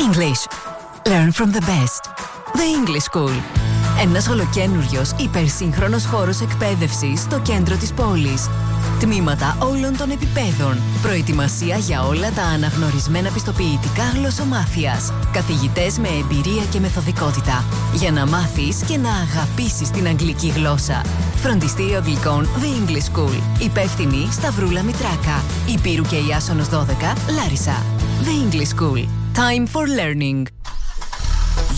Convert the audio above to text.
English. Learn from the best. The English School. Ένας ολοκαίνουριος, υπερσύγχρονος χώρος εκπαίδευσης στο κέντρο της πόλης. Τμήματα όλων των επιπέδων. Προετοιμασία για όλα τα αναγνωρισμένα πιστοποιητικά γλωσσομάθειας. Καθηγητές με εμπειρία και μεθοδικότητα. Για να μάθεις και να αγαπήσεις την αγγλική γλώσσα. Φροντιστήριο Αγγλικών The English School. Υπεύθυνη Σταυρούλα Μητράκα. Υπήρου και Ιάσονος 12, Λάρισα. The English School. Time for learning.